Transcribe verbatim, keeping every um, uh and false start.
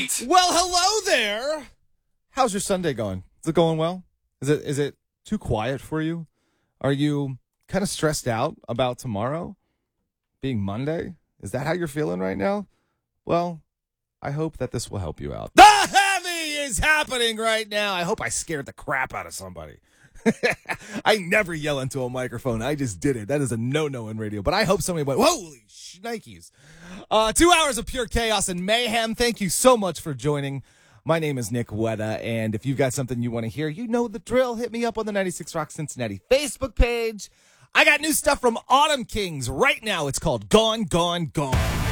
right. Well, hello there. How's your Sunday going? Is it going well? Is it is it too quiet for you? Are you kind of stressed out about tomorrow being Monday? Is that how you're feeling right now? Well, I hope that this will help you out. The Heavy is happening right now. I hope I scared the crap out of somebody. I never yell into a microphone. I just did it. That is a no-no in radio. But I hope somebody went, holy shnikes. Uh, two hours of pure chaos and mayhem. Thank you so much for joining. My name is Nick Wetta, and if you've got something you want to hear, you know the drill. Hit me up on the ninety-six Rock Cincinnati Facebook page. I got new stuff from Autumn Kings right now. It's called Gone, Gone, Gone.